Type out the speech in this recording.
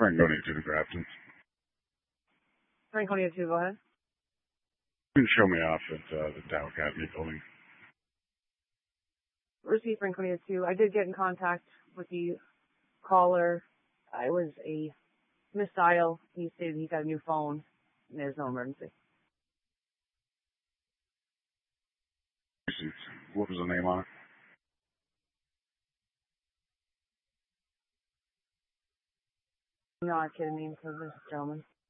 Franconia to Grafton. Franconia 2, go ahead. You can show me off at the Dow Academy building. Receive Franconia 2. I did get in contact with the caller. It was a misdial. He stated he got a new phone, and there's no emergency. What was the name on it? You're not kidding me, because this gentleman.